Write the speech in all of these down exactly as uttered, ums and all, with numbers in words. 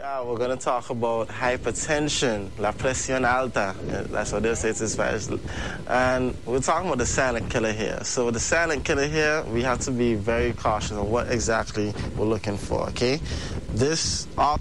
Yeah, we're going to talk about hypertension, la presión alta. That's what they'll say in Spanish. And we're talking about the silent killer here. So with the silent killer here, we have to be very cautious on what exactly we're looking for, okay? This, all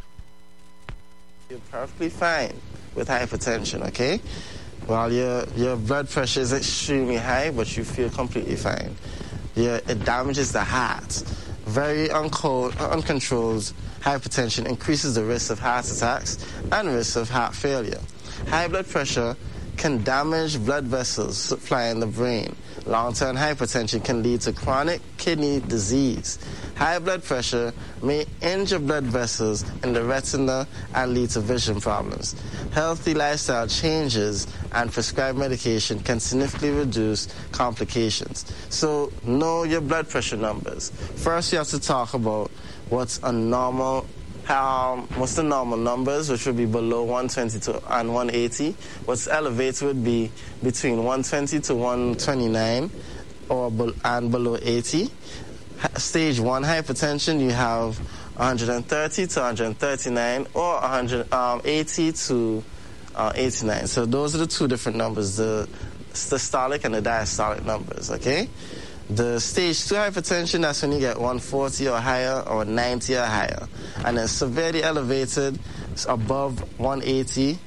you're perfectly fine with hypertension, okay? While your, your blood pressure is extremely high, but you feel completely fine. Your, it damages the heart. Very unco- uncontrolled hypertension increases the risk of heart attacks and risk of heart failure. High blood pressure can damage blood vessels supplying the brain. Long-term hypertension can lead to chronic kidney disease. High blood pressure may injure blood vessels in the retina and lead to vision problems. Healthy lifestyle changes and prescribed medication can significantly reduce complications. So know your blood pressure numbers. First, you have to talk about what's a normal Um, what's the normal numbers, which would be below one twenty to, and one eighty. What's elevated would be between one twenty to one twenty-nine or be- and below eighty. Stage one hypertension, you have one thirty to one thirty-nine or one eighty to uh, eighty-nine. So those are the two different numbers, the systolic and the diastolic numbers, okay? The stage two hypertension, that's when you get one forty or higher or ninety or higher. And then severely elevated, above one eighty,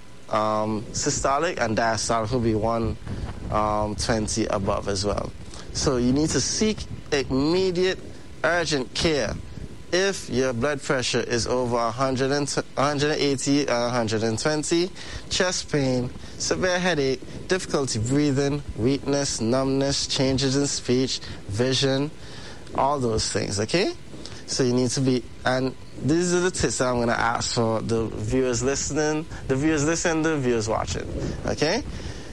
um, systolic, and diastolic will be one twenty above as well. So you need to seek immediate, urgent care if your blood pressure is over one hundred, one eighty or one twenty, chest pain, severe headache, difficulty breathing, weakness, numbness, changes in speech, vision, all those things, okay? So you need to be, and these are the tips that I'm going to ask for the viewers listening, the viewers listening, the viewers watching, okay?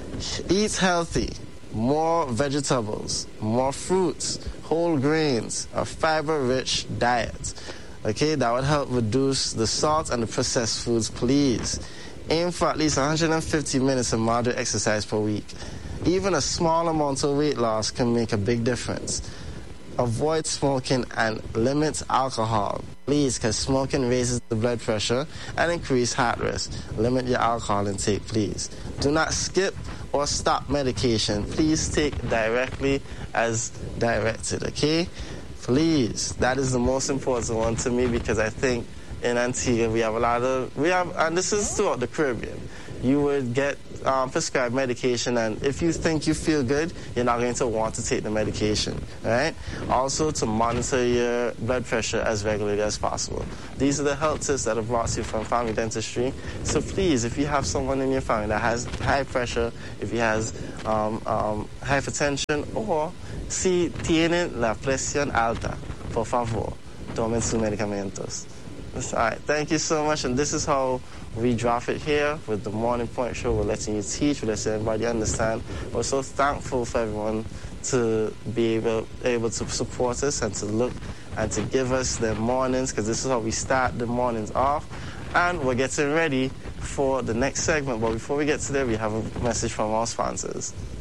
Eat healthy, more vegetables, more fruits, whole grains, a fiber-rich diet, okay? That would help reduce the salt and the processed foods, please. Aim for at least one hundred fifty minutes of moderate exercise per week. Even a small amount of weight loss can make a big difference. Avoid smoking and limit alcohol, please, because smoking raises the blood pressure and increase heart risk. Limit your alcohol intake, please. Do not skip or stop medication. Please take directly as directed, okay? Please, that is the most important one to me, because I think in Antigua we have a lot of, we have, and this is throughout the Caribbean, you would get um, prescribed medication, and if you think you feel good, you're not going to want to take the medication, right? Also, to monitor your blood pressure as regularly as possible. These are the health tips that are brought to you from Family Dentistry. So please, if you have someone in your family that has high pressure, if he has um, um, hypertension, or si tienen la presión alta, por favor, tomen sus medicamentos. All right, thank you so much, and this is how we drop it here with the Morning Point Show. We're letting you teach, we're letting everybody understand. We're so thankful for everyone to be able, able to support us and to look and to give us their mornings, because this is how we start the mornings off. And we're getting ready for the next segment, but before we get to there, we have a message from our sponsors.